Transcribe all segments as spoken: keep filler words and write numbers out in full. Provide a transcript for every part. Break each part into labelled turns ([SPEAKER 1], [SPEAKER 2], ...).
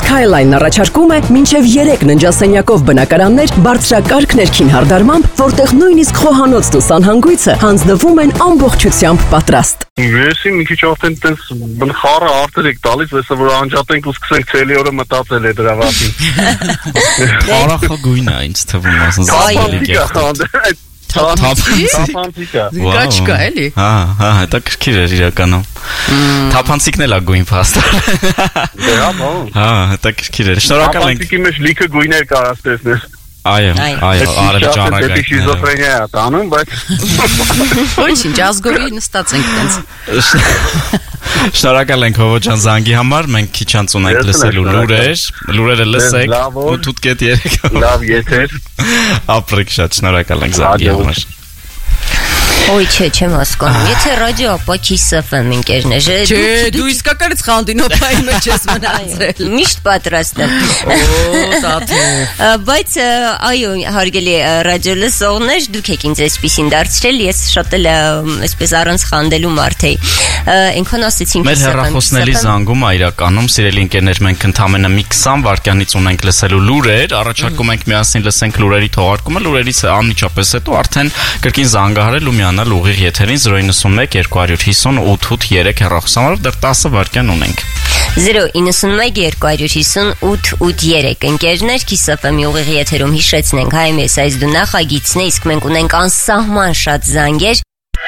[SPEAKER 1] Skyline առաջարկում է մինչև երեք ննջասենյակով բնակարաններ բարձրակարգ ներքին հարդարմամբ, որտեղ նույնիսկ խոհանոցն ու սանհանգույցը հանձնվում են ամբողջությամբ պատրաստ։
[SPEAKER 2] Ես մի քիչ արդեն տես բնխարը արդեն եք տալիս, այսօր որ անջատենք ու սկսենք ցելի օրը մտածել է դրա մասին։
[SPEAKER 3] Խարախագույն է ինձ թվում ասում։
[SPEAKER 2] Թափանցիկա։
[SPEAKER 4] Գաչկա էլի։
[SPEAKER 3] Հա, հա, դա քրքիր էր իրականում։ Թափանցիկն էլ է գույն փաստը։
[SPEAKER 2] Դե հա,
[SPEAKER 3] հա, դա քրքիր էր։ Շնորհակալ ենք։
[SPEAKER 2] Թափանցիկի մեջ լիքը գույներ կարաս տեսնես։
[SPEAKER 3] Այո, այո, արել ճանաչել։
[SPEAKER 2] Դա շիզոֆրենիա է տանում, բայց
[SPEAKER 4] Ոչինչ, ազգովի նստած ենք տենց։
[SPEAKER 3] Շնորհակալ ենք Հովոջան զանգի համար, մենք քիչ անց ունենք լսելու լուրեր, լուրերը լսեք, ու թութկետ երեք։
[SPEAKER 2] Լավ եթեր։
[SPEAKER 3] Ապրեք շատ, շնորհակալ ենք զանգի համար։
[SPEAKER 5] Ոյ չէ, չեմ հասկանում։ Եթե ռադիո ապա Kiss F M ընկերներ։
[SPEAKER 4] Չէ, դու իսկականից խանդինոպայի մեջ ես մնացել։
[SPEAKER 5] Միշտ պատրաստ եմ։
[SPEAKER 4] Օ, տաթ։
[SPEAKER 5] Բայց այո, հարգելի ռադիո լսողներ, դուք եք ինձ այսպեսին դարձրել, ես շատ էլ այսպես առանց խանդելու մարդ էի։ Այնքան ասեցին
[SPEAKER 3] Մեր հեռախոսների զանգումը իրականում, սիրելի ընկերներ, մենք ընդամենը մի քսան վայրկյանից ունենք լսելու լուրեր, առաջարկում ենք միասին լսենք լուրերի թողարկումը, լուրերից անմիջապես հետո արդեն կրկին զանգահարել ու միանալ ուղիղ եթերին zero nine one two five zero eight eight three հեռախոսամարով դեռ տասը վայրկյան ունենք։
[SPEAKER 5] zero nine one two five zero eight eight three ընկերներ Kiss F M-ի ուղիղ եթերում հիշեցնենք, հայ մեզ այս դու նախագիծն է, իսկ մենք ունենք անսահման շատ զանգեր։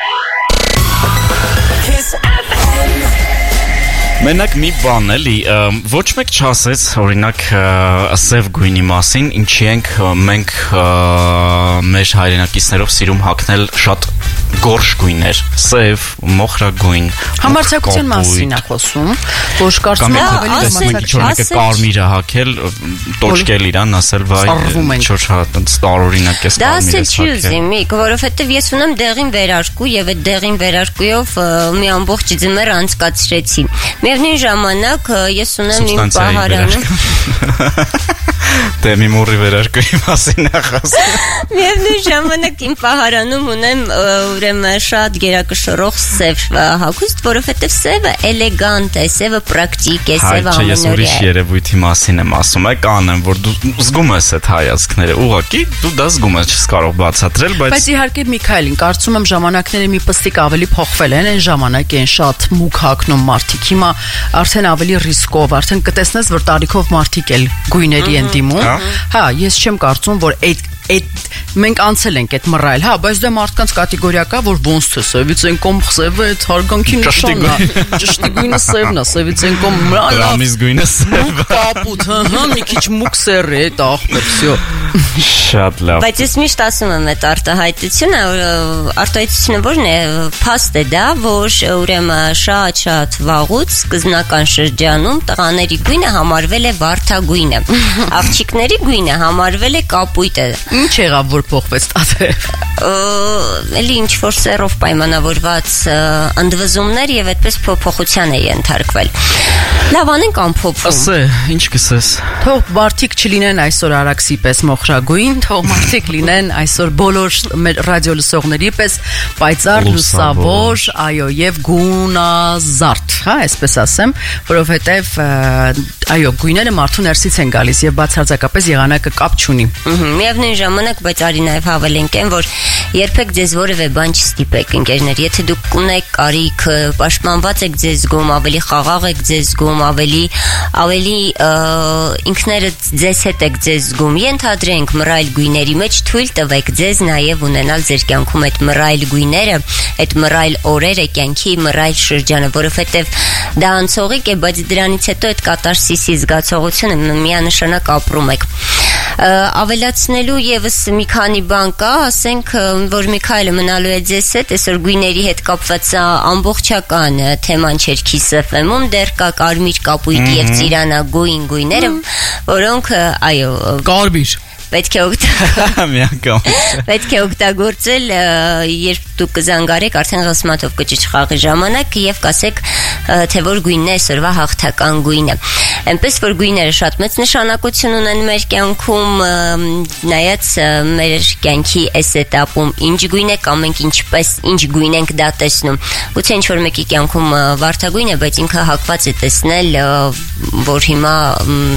[SPEAKER 3] Մենակ մի բան էլի, ոչ մեկ չասեց, օրինակ, սև գույնի մասին, ինչի ենք մենք մեր հայրենակիցներով սիրում հագնել շատ գորշ գույներ, սև, մոխրագույն,
[SPEAKER 4] Համարձակության մասին է խոսում, որ կարծում եմ ավելի
[SPEAKER 3] համարձակություն կարմիրը հագել, տոճկել իրան, ասել վայ, ինչ-որ հատ տարօրինակ էս
[SPEAKER 5] Դա
[SPEAKER 3] կարմիրը
[SPEAKER 5] ասել չի ուզում, որովհետև ես ունեմ դեղին վերարկու եւ այդ դեղին վերարկուով մի ամբողջ ձմեռ անցկացրեցի։ Միևնույն ժամանակ ես ունեմ իմ պահարանում
[SPEAKER 3] Դե մի մուրի վերարկուի մասին է խոսում։
[SPEAKER 5] Միևնույն ժամանակ իմ պահարանում ունեմ ուրեմն շատ գերակշռող սև հագուստ, որովհետև սևը էլեգանտ է, սևը պրակտիկ է, սևը
[SPEAKER 3] ամենօրյա է։ Ես ուրիշ երևույթի մասին եմ ասում, այ կանեմ, որ դու զգում ես այդ հայացքները, ուղղակի դու դա զգում ես, չես կարող բացատրել, բայց
[SPEAKER 4] Բայց իհարկե Միքայելին, կարծում եմ ժամանակները մի պստիկ ավելի փոխվել են, այն ժամանակ են շատ մուգ հագնում մարդիկ, հիմա արդեն ավելի ռիսկով, արդեն կտեսնես, որ տարիքով մարդիկ էլ գույների են դիմում։ Հա, ես չեմ կարծում, որ այդ այդ մենք անցել ենք այդ մռայլ, հա, բայց դա մարդկանց կատեգորիա կա, որ ոնց թե սևից են կոմ սևը, այդ հարգանքի նշանն է, ճշտի գույնը սևն է, սևից են կոմ
[SPEAKER 3] Ռամիս գույնը սև,
[SPEAKER 4] կապուտ, հա, մի քիչ մուգ սեր է, այդ ախպեր, всё։
[SPEAKER 3] Շատ լավ։
[SPEAKER 5] Բայց ես միշտ ասում եմ այդ արտահայտությունը, արտահայտությունը որն է, փաստ է դա, որ ուրեմն շատ-շատ վաղուց սկզբնական շրջանում տղաների գույնը համարվել է վարդագույնը, աղջիկների գույնը համարվել է կապույտը։
[SPEAKER 4] Ինչ եղավ, որ փոխվեց տատը։
[SPEAKER 5] Էլի ինչ որ սերով պայմանավորված ընդվզումներ եւ այդպես փոփոխության է ենթարկվել։ Լավ անենք ամփոփում։
[SPEAKER 3] Ասե, ինչ կսես։
[SPEAKER 4] Թող մարդիկ չլինեն այսօր Արաքսի պես մոխրագույն, թող մարդիկ լինեն այսօր բոլոր մեր ռադիո լսողների պես պայծառ, լուսավոր, այո, եւ գունազարդ, հա, այսպես ասեմ, որովհետեւ այո, գույները մարդու ներսից են գալիս եւ բացարձակապես եղանակը կապ չունի։
[SPEAKER 5] Միևնույն ժամանակ, բայց արի նաև հավելենք են, որ երբեք ձեզ որևէ բան չստիպեք, ընկերներ, եթե դուք ունեք կարիք, պաշտպանված եք ձեզ զգում, ավելի խաղաղ եք ձեզ զգում, ավելի ավելի ինքներդ ձեզ հետ եք ձեզ զգում, ենթադրենք մռայլ գույների մեջ թույլ տվեք ձեզ նաև ունենալ ձեր կյանքում այդ մռայլ գույները, այդ մռայլ օրերը, կյանքի մռայլ շրջանը, որովհետև դա անցողիկ է, բայց դրանից հետո այդ կատարսիսի զգացողությունը միանշանակ ապրում եք։ Ավելացնելու եւս մի քանի բան կա, ասենք, որ Միքայելը մնալու է ձեզ հետ, այսօր գույների հետ կապված ամբողջական թեման չէր Kiss F M-ում, դեռ կա կարմիր կապույտ եւ ծիրանագույն գույները, որոնք, այո,
[SPEAKER 4] կարմիր
[SPEAKER 5] պետք է օգտագործել։ Պետք է օգտագործել, երբ դուք կզանգարեք արդեն ռազմատով կճիչ խաղի ժամանակ եւ կասեք, թե որ գույնն է այսօրվա հաղթական գույնը։ Այնպես որ գույները շատ մեծ նշանակություն ունեն մեր կյանքում, նայած մեր կյանքի այս էտապում ինչ գույն է կամ մենք ինչպես ինչ գույն ենք դա տեսնում։ Գուցե ինչ որ մեկի կյանքում վարդագույն է, բայց ինքը հակված է տեսնել, որ հիմա